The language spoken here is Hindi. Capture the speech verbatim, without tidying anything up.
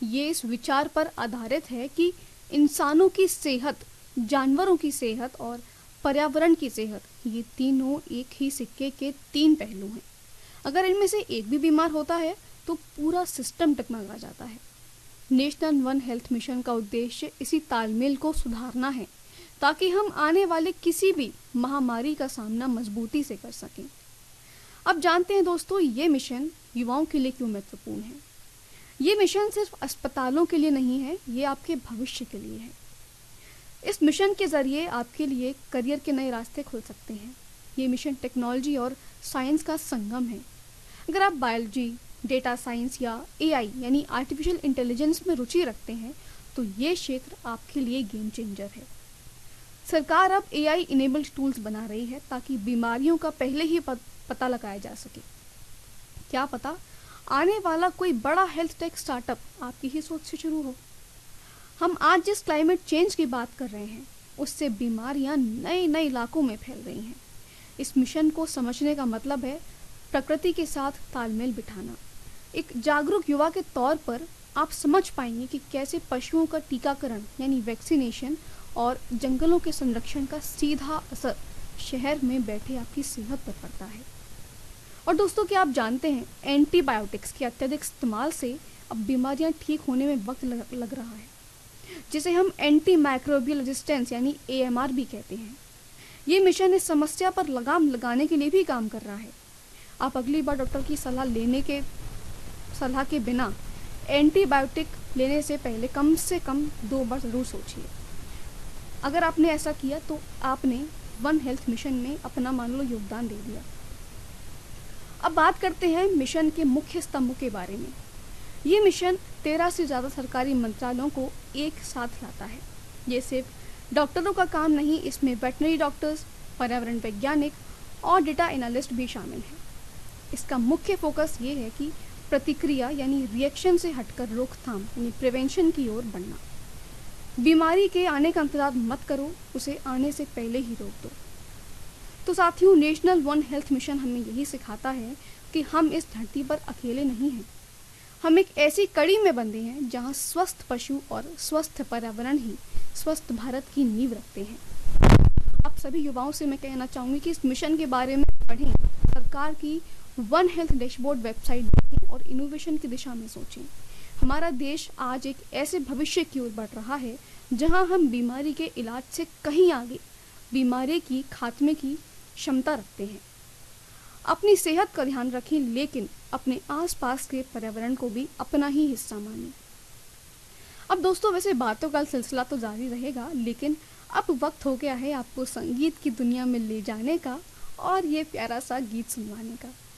ये इस विचार पर आधारित है कि इंसानों की सेहत, जानवरों की सेहत और पर्यावरण की सेहत, ये तीनों एक ही सिक्के के तीन पहलू हैं। अगर इनमें से एक भी बीमार होता है तो पूरा सिस्टम डगमगा जाता है। नेशनल वन हेल्थ मिशन का उद्देश्य इसी तालमेल को सुधारना है ताकि हम आने वाले किसी भी महामारी का सामना मजबूती से कर सकें। अब जानते हैं दोस्तों, ये मिशन युवाओं के लिए क्यों महत्वपूर्ण है। ये मिशन सिर्फ अस्पतालों के लिए नहीं है, ये आपके भविष्य के लिए है। इस मिशन के जरिए आपके लिए करियर के नए रास्ते खुल सकते हैं। ये मिशन टेक्नोलॉजी और साइंस का संगम है। अगर आप बायोलॉजी, डेटा साइंस या एआई यानी आर्टिफिशियल इंटेलिजेंस में रुचि रखते हैं तो ये क्षेत्र आपके लिए गेम चेंजर है। सरकार अब एआई इनेबल्ड टूल्स बना रही है ताकि बीमारियों का पहले ही पता लगाया जा सके। क्या पता आने वाला कोई बड़ा हेल्थ टेक स्टार्टअप आपकी ही सोच से शुरू हो। हम आज जिस क्लाइमेट चेंज की बात कर रहे हैं उससे बीमारियां नए नए इलाकों में फैल रही हैं। इस मिशन को समझने का मतलब है प्रकृति के साथ तालमेल बिठाना। एक जागरूक युवा के तौर पर आप समझ पाएंगे कि कैसे पशुओं का टीकाकरण यानी वैक्सीनेशन और जंगलों के संरक्षण का सीधा असर शहर में बैठे आपकी सेहत पर पड़ता है। और दोस्तों, क्या आप जानते हैं एंटीबायोटिक्स के अत्यधिक इस्तेमाल से अब बीमारियां ठीक होने में वक्त लग, लग रहा है, जिसे हम एंटी माइक्रोबियल रेजिस्टेंस यानी ए एम आर भी कहते हैं। ये मिशन इस समस्या पर लगाम लगाने के लिए भी काम कर रहा है। आप अगली बार डॉक्टर की सलाह लेने के सलाह के बिना एंटीबायोटिक लेने से पहले कम से कम दो बार ज़रूर सोचिए। अगर आपने ऐसा किया तो आपने वन हेल्थ मिशन में अपना मान लो योगदान दे दिया। अब बात करते हैं मिशन के मुख्य स्तंभों के बारे में। ये मिशन तेरह से ज़्यादा सरकारी मंत्रालयों को एक साथ लाता है। ये सिर्फ डॉक्टरों का काम नहीं, इसमें वेटनरी डॉक्टर्स, पर्यावरण वैज्ञानिक और डेटा एनालिस्ट भी शामिल हैं। इसका मुख्य फोकस ये है कि प्रतिक्रिया यानी रिएक्शन से हटकर रोकथाम यानी प्रिवेंशन की ओर बढ़ना। बीमारी के आने का इंतजार मत करो, उसे आने से पहले ही रोक दो। तो साथियों, नेशनल वन हेल्थ मिशन हमें यही सिखाता है कि हम इस धरती पर अकेले नहीं हैं। हम एक ऐसी कड़ी में बंधे हैं जहां स्वस्थ पशु और स्वस्थ पर्यावरण ही स्वस्थ भारत की नींव रखते हैं। आप सभी युवाओं से मैं कहना चाहूँगी कि इस मिशन के बारे में पढ़ें, सरकार की वन हेल्थ डैशबोर्ड वेबसाइट देखें और इनोवेशन की दिशा में सोचें। हमारा देश आज एक ऐसे भविष्य की ओर बढ़ रहा है जहां हम बीमारी के इलाज से कहीं आगे बीमारी की खात्मे की क्षमता रखते हैं। अपनी सेहत का ध्यान रखें, लेकिन अपने आसपास के पर्यावरण को भी अपना ही हिस्सा मानें। अब दोस्तों, वैसे बातों का सिलसिला तो जारी रहेगा, लेकिन अब वक्त हो गया है आपको संगीत की दुनिया में ले जाने का और ये प्यारा सा गीत सुनवाने का।